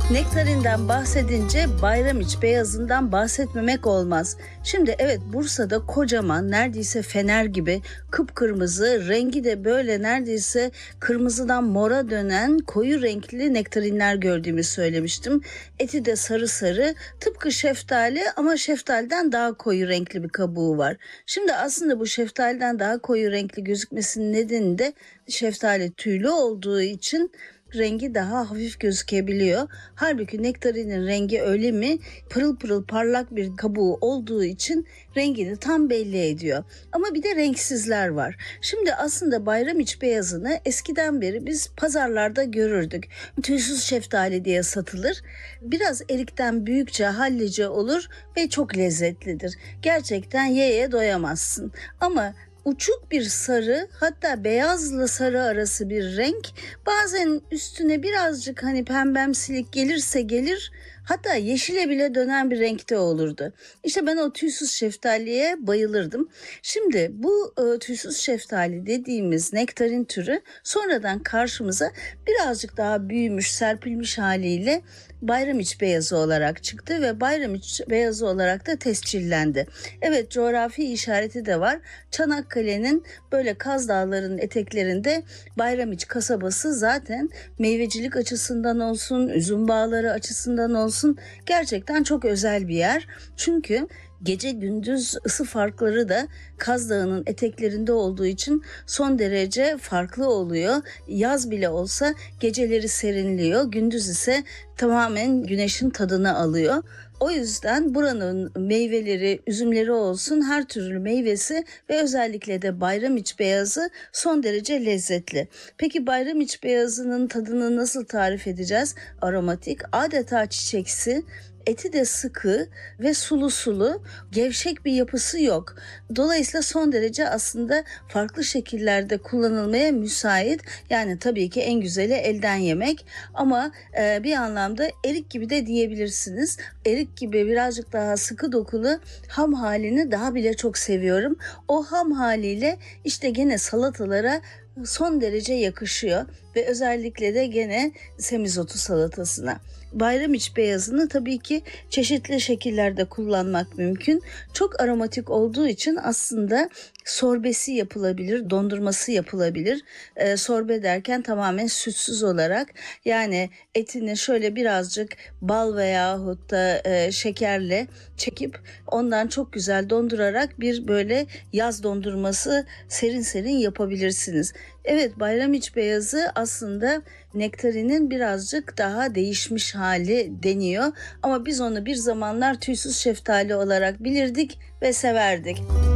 Nektarinden bahsedince Bayramiç beyazından bahsetmemek olmaz. Şimdi evet, Bursa'da kocaman, neredeyse fener gibi kıpkırmızı, rengi de böyle neredeyse kırmızıdan mora dönen koyu renkli nektarinler gördüğümü söylemiştim. Eti de sarı sarı, tıpkı şeftali ama şeftaliden daha koyu renkli bir kabuğu var. Şimdi aslında bu şeftaliden daha koyu renkli gözükmesinin nedeni de şeftali tüylü olduğu için rengi daha hafif gözükebiliyor. Halbuki nektarinin rengi öyle mi? Pırıl pırıl parlak bir kabuğu olduğu için rengini tam belli ediyor. Ama bir de renksizler var. Şimdi aslında Bayramiç beyazını eskiden beri biz pazarlarda görürdük. Tüysüz şeftali diye satılır. Biraz erikten büyükçe, hallice olur ve çok lezzetlidir. Gerçekten ye doyamazsın. Ama uçuk bir sarı, hatta beyazla sarı arası bir renk, bazen üstüne birazcık pembemsilik gelirse gelir, hatta yeşile bile dönen bir renkte olurdu. İşte ben o tüysüz şeftaliye bayılırdım. Şimdi bu tüysüz şeftali dediğimiz nektarin türü sonradan karşımıza birazcık daha büyümüş, serpilmiş haliyle Bayramiç beyazı olarak çıktı ve Bayramiç beyazı olarak da tescillendi. Evet, coğrafi işareti de var. Çanakkale'nin böyle Kaz Dağları'nın eteklerinde Bayramiç kasabası zaten meyvecilik açısından olsun, üzüm bağları açısından olsun gerçekten çok özel bir yer. Çünkü gece gündüz ısı farkları da Kaz Dağı'nın eteklerinde olduğu için son derece farklı oluyor. Yaz bile olsa geceleri serinliyor, gündüz ise tamamen güneşin tadını alıyor. O yüzden buranın meyveleri, üzümleri olsun, her türlü meyvesi ve özellikle de Bayramiç beyazı son derece lezzetli. Peki Bayramiç beyazının tadını nasıl tarif edeceğiz? Aromatik, adeta çiçeksi, eti de sıkı ve sulu sulu, gevşek bir yapısı yok. Dolayısıyla son derece aslında farklı şekillerde kullanılmaya müsait. Yani tabii ki en güzeli elden yemek, ama bir anlamda erik gibi de diyebilirsiniz. Erik gibi birazcık daha sıkı dokulu ham halini daha bile çok seviyorum. O ham haliyle işte gene salatalara son derece yakışıyor ve özellikle de gene semizotu salatasına. Bayramiç beyazını tabii ki çeşitli şekillerde kullanmak mümkün. Çok aromatik olduğu için aslında sorbesi yapılabilir, dondurması yapılabilir. Sorbe derken tamamen sütsüz olarak, yani etini şöyle birazcık bal veyahut da şekerle çekip ondan çok güzel dondurarak bir böyle yaz dondurması serin serin yapabilirsiniz. Evet, Bayramiç beyazı aslında nektarinin birazcık daha değişmiş hali deniyor. Ama biz onu bir zamanlar tüysüz şeftali olarak bilirdik ve severdik.